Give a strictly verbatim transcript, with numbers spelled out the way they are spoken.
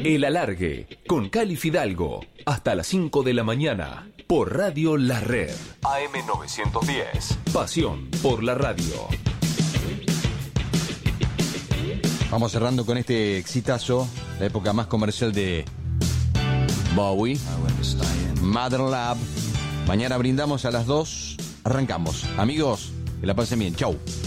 El Alargue, con Cali Fidalgo, hasta las cinco de la mañana, por Radio La Red. A M novecientos diez. Pasión por la radio. Vamos cerrando con este exitazo, la época más comercial de Bowie, Mother Love. Mañana brindamos a las dos. Arrancamos. Amigos, que la pasen bien. Chau.